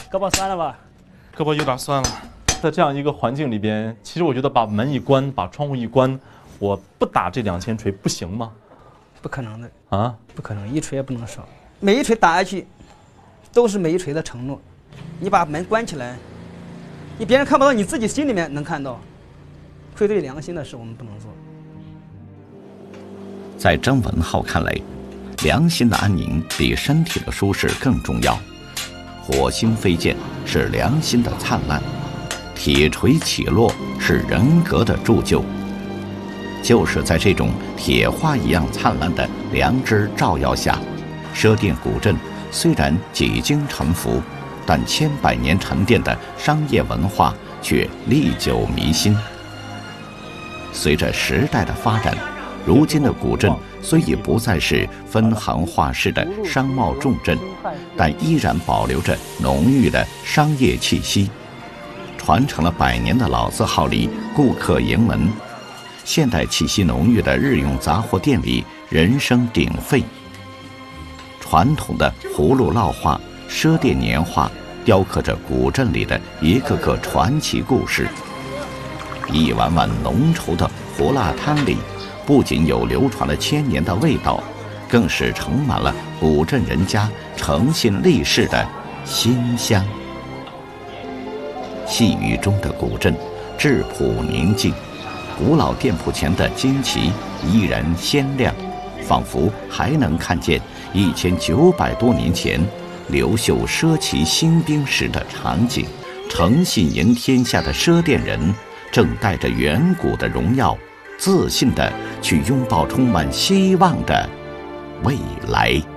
胳膊酸了吧？ 胳膊有点酸了。 在这样一个环境里边，其实我觉得把门一关，把窗户一关，我不打这2000锤不行吗？ 不可能的啊， 不可能，一锤也不能少。每一锤打下去，都是每一锤的承诺。你把门关起来，你别人看不到，你自己心里面能看到。愧对良心的事，我们不能做。 在张文浩看来，良心的安宁比身体的舒适更重要。火星飞溅是良心的灿烂，铁锤起落是人格的铸就。就是在这种铁花一样灿烂的良知照耀下，佘店古镇虽然几经沉浮，但千百年沉淀的商业文化却历久弥新。随着时代的发展，如今的古镇虽已不再是分行画室的商贸重镇，但依然保留着浓郁的商业气息，传承了100年的老字号里顾客盈门，现代气息浓郁的日用杂货店里人声鼎沸。传统的葫芦烙画、赊店年画雕刻着古镇里的一个个传奇故事。一碗碗浓稠的胡辣汤里，不仅有流传了1000年的味道，更是盛满了古镇人家诚信立世的馨香。细雨中的古镇，质朴宁静，古老店铺前的旌旗依然鲜亮，仿佛还能看见1900多年前刘秀赊旗兴兵时的场景。诚信赢天下的赊店人正带着远古的荣耀，自信地去拥抱充满希望的未来。